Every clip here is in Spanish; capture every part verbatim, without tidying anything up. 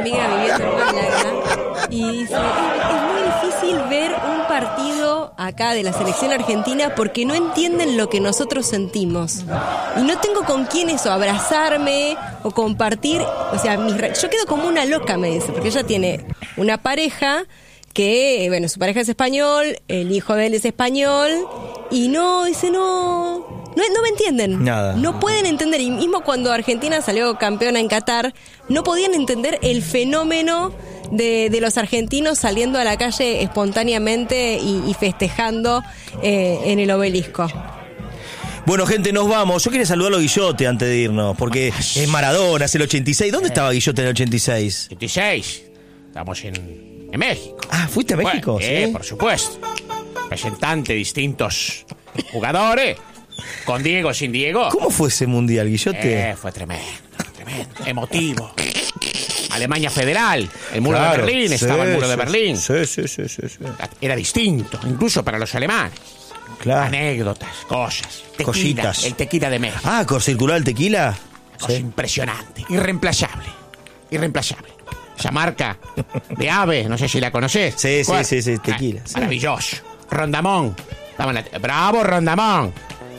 amiga viviendo en Málaga y dice, es, es muy difícil ver un partido acá de la selección argentina porque no entienden lo que nosotros sentimos. Y no tengo con quién eso, abrazarme o compartir. O sea, mis re- yo quedo como una loca, me dice, porque ella tiene una pareja que, bueno, su pareja es español, el hijo de él es español, y no, dice, no, no, no me entienden. Nada. No pueden entender. Y mismo cuando Argentina salió campeona en Qatar, no podían entender el fenómeno de, de los argentinos saliendo a la calle espontáneamente y, y festejando eh, en el obelisco. Bueno, gente, nos vamos. Yo quería saludarlo a Guillote antes de irnos, porque es Maradona, es el ochenta y seis. ¿Dónde estaba Guillote en el ochenta y seis? ochenta y seis. Estamos en, en México. Ah, ¿fuiste a México? Bueno, ¿sí? eh, por supuesto. Representante de distintos jugadores. Con Diego, sin Diego. ¿Cómo fue ese mundial, Guillote? Eh, fue tremendo. Tremendo. Emotivo. Alemania Federal. El muro Claro, de Berlín. sí, Estaba el muro sí, de Berlín. Sí, sí, sí, sí, sí. Era distinto, incluso para los alemanes. Claro. Anécdotas, cosas. Tequila, Cositas. El tequila de México. Ah, ¿con circular el tequila? Cosa Sí. impresionante. Irreemplazable. Irreemplazable. Esa marca de ave, no sé si la conocés. Sí, sí, ¿Cuál? sí, sí, tequila, Ah, sí. Maravilloso. Rondamón. Estaba en la- Bravo, Rondamón.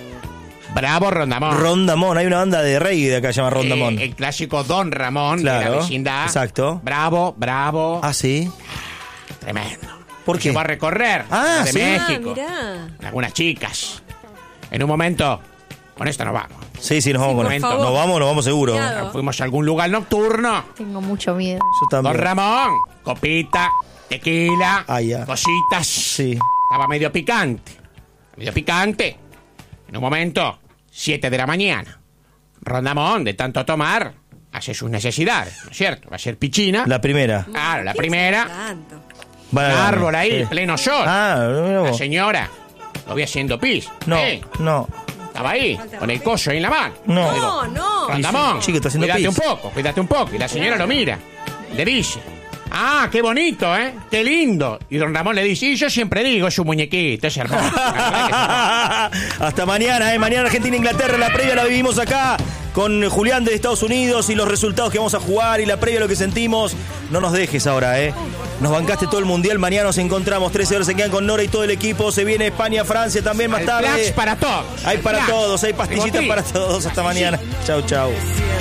Bravo, Rondamón. Rondamón, hay una banda de reggae de acá que se llama Rondamón. Eh, el clásico Don Ramón de Claro, la vecindad. exacto. Bravo, bravo. Ah, sí. Tremendo. ¿Por qué? Se va a recorrer Ah, de sí. México. Ah, mirá. Algunas chicas. En un momento, con esto nos vamos. Sí, sí, nos vamos por con esto. favor. Nos vamos, nos vamos seguro. Cuidado. Fuimos a algún lugar nocturno. Tengo mucho miedo. Yo Don también. Ramón, copita, tequila, Ah, ya. cositas. Sí. Estaba medio picante. Medio picante. En un momento, siete de la mañana. Rondamón, de tanto tomar, hace sus necesidades, ¿no es cierto? Va a ser pichina. La primera. Claro, la ¿Qué primera. tanto? Van Un al baño. árbol ahí, Sí. pleno sol. Ah, no, La no. señora lo vi haciendo pis. No, Eh, no, Estaba ahí, con el coso ahí en la mano. no. No, no. Rondamón, Chico, está haciendo cuídate pis. un poco, cuídate un poco. Y la señora lo mira, le dice, ah, qué bonito, ¿eh? Qué lindo. Y don Ramón le dice, y yo siempre digo, es un muñequito, es hermoso. La verdad que es hermoso. Hasta mañana, ¿eh? Mañana Argentina-Inglaterra. La previa la vivimos acá con Julián de Estados Unidos y los resultados que vamos a jugar y la previa lo que sentimos. No nos dejes ahora, ¿eh? Nos bancaste todo el mundial. Mañana nos encontramos. trece horas se quedan con Nora y todo el equipo. Se viene España-Francia también más El tarde. Flash para todos. Hay El para Flash. todos, hay pastillitas Ribotril. para todos. Hasta mañana. Chau, chau.